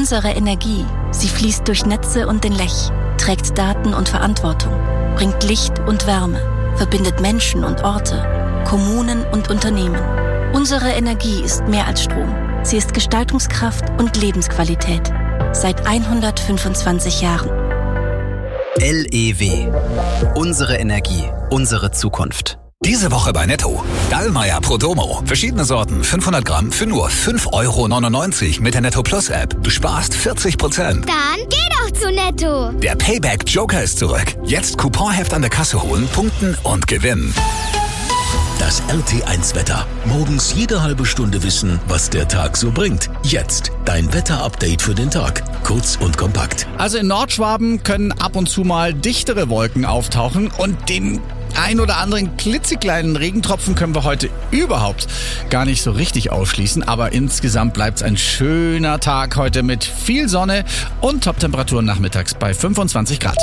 Unsere Energie, sie fließt durch Netze und den Lech, trägt Daten und Verantwortung, bringt Licht und Wärme, verbindet Menschen und Orte, Kommunen und Unternehmen. Unsere Energie ist mehr als Strom. Sie ist Gestaltungskraft und Lebensqualität. Seit 125 Jahren. LEW. Unsere Energie, unsere Zukunft. Diese Woche bei Netto. Dallmayr Prodomo. Verschiedene Sorten, 500 Gramm für nur 5,99 € mit der Netto Plus App. Du sparst 40%. Dann geh doch zu Netto. Der Payback Joker ist zurück. Jetzt Couponheft an der Kasse holen, punkten und gewinnen. Das RT1-Wetter. Morgens jede halbe Stunde wissen, was der Tag so bringt. Jetzt dein Wetter-Update für den Tag. Kurz und kompakt. Also in Nordschwaben können ab und zu mal dichtere Wolken auftauchen und den ein oder anderen klitzekleinen Regentropfen können wir heute überhaupt gar nicht so richtig ausschließen. Aber insgesamt bleibt es ein schöner Tag heute mit viel Sonne und Top-Temperaturen nachmittags bei 25 Grad.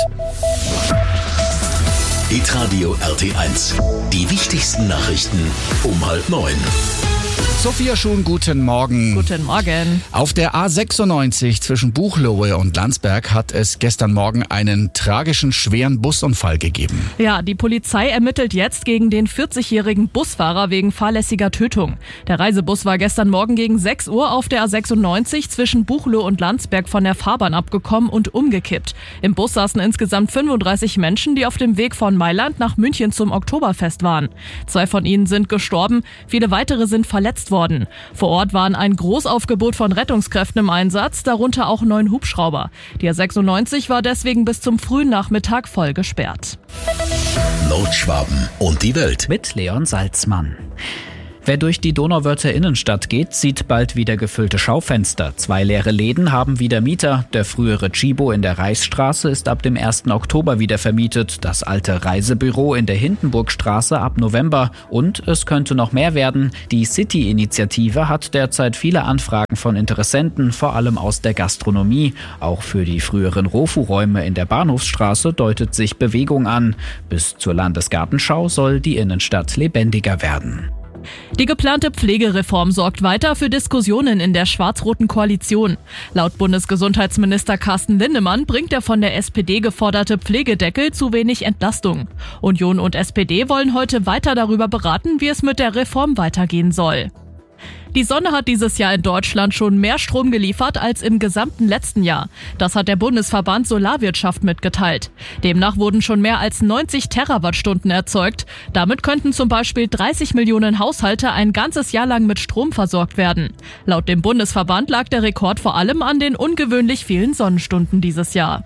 Hitradio RT1. Die wichtigsten Nachrichten um 8:30. Sophia Schuhn, guten Morgen. Guten Morgen. Auf der A96 zwischen Buchloe und Landsberg hat es gestern Morgen einen tragischen, schweren Busunfall gegeben. Ja, die Polizei ermittelt jetzt gegen den 40-jährigen Busfahrer wegen fahrlässiger Tötung. Der Reisebus war gestern Morgen gegen 6 Uhr auf der A96 zwischen Buchloe und Landsberg von der Fahrbahn abgekommen und umgekippt. Im Bus saßen insgesamt 35 Menschen, die auf dem Weg von Mailand nach München zum Oktoberfest waren. 2 von ihnen sind gestorben, viele weitere sind verletzt worden. Vor Ort waren ein Großaufgebot von Rettungskräften im Einsatz, darunter auch 9 Hubschrauber. Die A96 war deswegen bis zum frühen Nachmittag voll gesperrt. Nordschwaben und die Welt. Mit Leon Salzmann. Wer durch die Donauwörther Innenstadt geht, sieht bald wieder gefüllte Schaufenster. 2 leere Läden haben wieder Mieter. Der frühere Chibo in der Reichsstraße ist ab dem 1. Oktober wieder vermietet. Das alte Reisebüro in der Hindenburgstraße ab November. Und es könnte noch mehr werden. Die City-Initiative hat derzeit viele Anfragen von Interessenten, vor allem aus der Gastronomie. Auch für die früheren Rofu-Räume in der Bahnhofsstraße deutet sich Bewegung an. Bis zur Landesgartenschau soll die Innenstadt lebendiger werden. Die geplante Pflegereform sorgt weiter für Diskussionen in der schwarz-roten Koalition. Laut Bundesgesundheitsminister Carsten Linnemann bringt der von der SPD geforderte Pflegedeckel zu wenig Entlastung. Union und SPD wollen heute weiter darüber beraten, wie es mit der Reform weitergehen soll. Die Sonne hat dieses Jahr in Deutschland schon mehr Strom geliefert als im gesamten letzten Jahr. Das hat der Bundesverband Solarwirtschaft mitgeteilt. Demnach wurden schon mehr als 90 Terawattstunden erzeugt. Damit könnten zum Beispiel 30 Millionen Haushalte ein ganzes Jahr lang mit Strom versorgt werden. Laut dem Bundesverband lag der Rekord vor allem an den ungewöhnlich vielen Sonnenstunden dieses Jahr.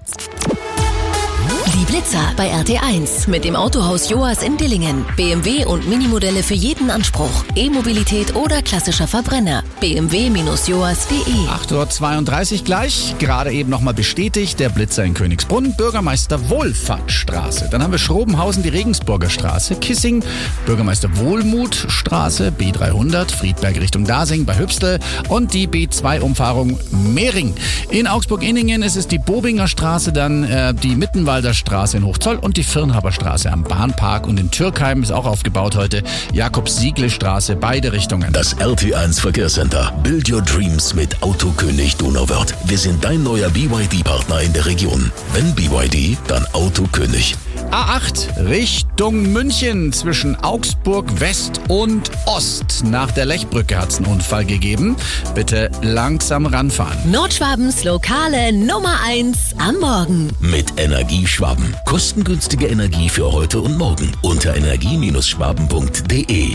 Die Blitzer bei RT1 mit dem Autohaus Joas in Dillingen. BMW und Minimodelle für jeden Anspruch. E-Mobilität oder klassischer Verbrenner. bmw-joas.de. 8:32 Uhr gleich. Gerade eben nochmal bestätigt. Der Blitzer in Königsbrunn. Bürgermeister Wohlfahrtstraße. Dann haben wir Schrobenhausen, die Regensburger Straße. Kissing, Bürgermeister Wohlmuthstraße. B300, Friedberg Richtung Dasing bei Hübstel. Und die B2-Umfahrung Mehring. In Augsburg-Inningen ist es die Bobinger Straße, dann die Mittenwalder Straße in Hochzoll und die Firnhaber Straße am Bahnpark. Und in Türkheim ist auch aufgebaut heute Jakobs-Siegle-Straße, beide Richtungen. Das RT1 Verkehrscenter. Build Your Dreams mit Autokönig Donauwörth. Wir sind dein neuer BYD-Partner in der Region. Wenn BYD, dann Autokönig. A8 Richtung München zwischen Augsburg West und Ost. Nach der Lechbrücke hat es einen Unfall gegeben. Bitte langsam ranfahren. Nordschwabens lokale Nummer 1 am Morgen. Mit Energieschwaben. Kostengünstige Energie für heute und morgen. Unter energie-schwaben.de.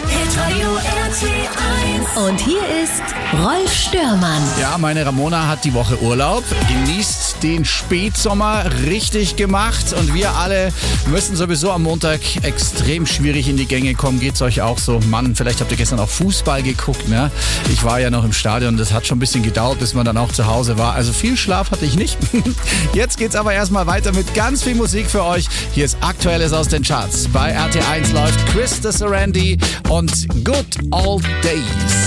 Und hier ist Rolf Störmann. Ja, meine Ramona hat die Woche Urlaub, genießt den Spätsommer richtig gemacht und wir alle müssen sowieso am Montag extrem schwierig in die Gänge kommen. Geht's euch auch so? Mann, vielleicht habt ihr gestern auch Fußball geguckt, ne? Ich war ja noch im Stadion, das hat schon ein bisschen gedauert, bis man dann auch zu Hause war. Also viel Schlaf hatte ich nicht. Jetzt geht's aber erstmal weiter mit ganz viel Musik für euch. Hier ist Aktuelles aus den Charts. Bei RT1 läuft Chris de Sarandi und Good Old Days.